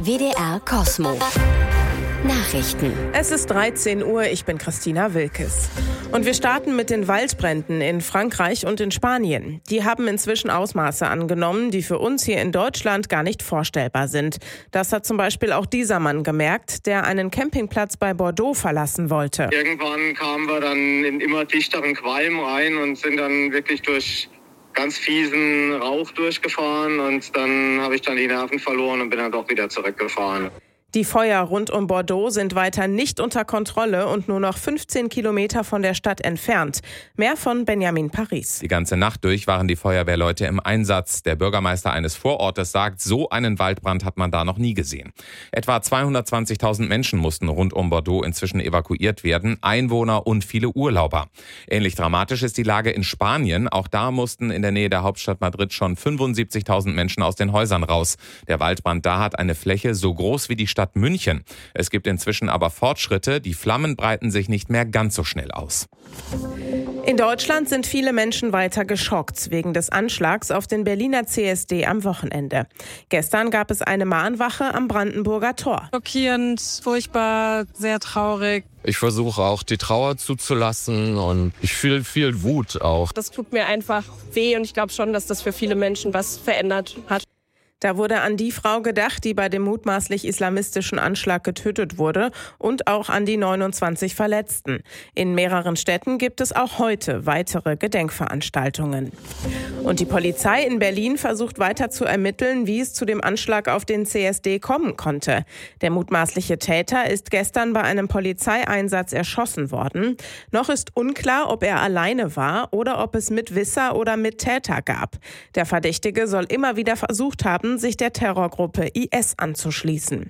WDR Kosmo. Nachrichten. Es ist 13 Uhr, ich bin Christina Wilkes. Und wir starten mit den Waldbränden in Frankreich und in Spanien. Die haben inzwischen Ausmaße angenommen, die für uns hier in Deutschland gar nicht vorstellbar sind. Das hat zum Beispiel auch dieser Mann gemerkt, der einen Campingplatz bei Bordeaux verlassen wollte. Irgendwann kamen wir dann in immer dichteren Qualm rein und sind dann wirklich durch ganz fiesen Rauch durchgefahren. Und dann habe ich dann die Nerven verloren und bin dann doch wieder zurückgefahren. Die Feuer rund um Bordeaux sind weiter nicht unter Kontrolle und nur noch 15 Kilometer von der Stadt entfernt. Mehr von Benjamin Paris. Die ganze Nacht durch waren die Feuerwehrleute im Einsatz. Der Bürgermeister eines Vorortes sagt, so einen Waldbrand hat man da noch nie gesehen. Etwa 220.000 Menschen mussten rund um Bordeaux inzwischen evakuiert werden, Einwohner und viele Urlauber. Ähnlich dramatisch ist die Lage in Spanien. Auch da mussten in der Nähe der Hauptstadt Madrid schon 75.000 Menschen aus den Häusern raus. Der Waldbrand da hat eine Fläche so groß wie die Stadt München. Es gibt inzwischen aber Fortschritte. Die Flammen breiten sich nicht mehr ganz so schnell aus. In Deutschland sind viele Menschen weiter geschockt wegen des Anschlags auf den Berliner CSD am Wochenende. Gestern gab es eine Mahnwache am Brandenburger Tor. Schockierend, furchtbar, sehr traurig. Ich versuche auch die Trauer zuzulassen und ich fühle viel Wut auch. Das tut mir einfach weh und ich glaube schon, dass das für viele Menschen was verändert hat. Da wurde an die Frau gedacht, die bei dem mutmaßlich islamistischen Anschlag getötet wurde und auch an die 29 Verletzten. In mehreren Städten gibt es auch heute weitere Gedenkveranstaltungen. Und die Polizei in Berlin versucht weiter zu ermitteln, wie es zu dem Anschlag auf den CSD kommen konnte. Der mutmaßliche Täter ist gestern bei einem Polizeieinsatz erschossen worden. Noch ist unklar, ob er alleine war oder ob es Mitwisser oder Mittäter gab. Der Verdächtige soll immer wieder versucht haben, sich der Terrorgruppe IS anzuschließen.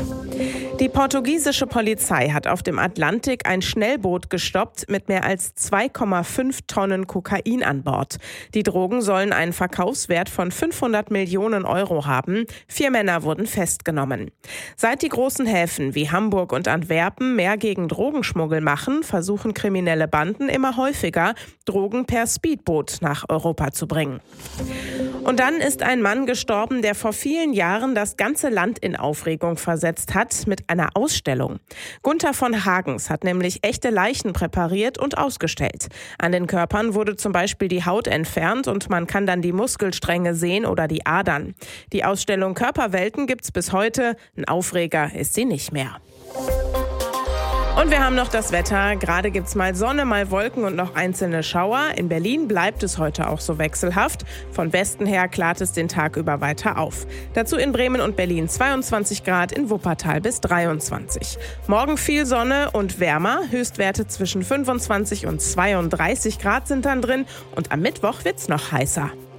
Die portugiesische Polizei hat auf dem Atlantik ein Schnellboot gestoppt mit mehr als 2,5 Tonnen Kokain an Bord. Die Drogen sollen einen Verkaufswert von 500 Millionen Euro haben. 4 Männer wurden festgenommen. Seit die großen Häfen wie Hamburg und Antwerpen mehr gegen Drogenschmuggel machen, versuchen kriminelle Banden immer häufiger, Drogen per Speedboot nach Europa zu bringen. Und dann ist ein Mann gestorben, der vor vielen Jahren das ganze Land in Aufregung versetzt hat mit einer Ausstellung. Gunther von Hagens hat nämlich echte Leichen präpariert und ausgestellt. An den Körpern wurde zum Beispiel die Haut entfernt und man kann dann die Muskelstränge sehen oder die Adern. Die Ausstellung Körperwelten gibt's bis heute. Ein Aufreger ist sie nicht mehr. Und wir haben noch das Wetter. Gerade gibt's mal Sonne, mal Wolken und noch einzelne Schauer. In Berlin bleibt es heute auch so wechselhaft. Von Westen her klart es den Tag über weiter auf. Dazu in Bremen und Berlin 22 Grad, in Wuppertal bis 23. Morgen viel Sonne und wärmer. Höchstwerte zwischen 25 und 32 Grad sind dann drin. Und am Mittwoch wird's noch heißer.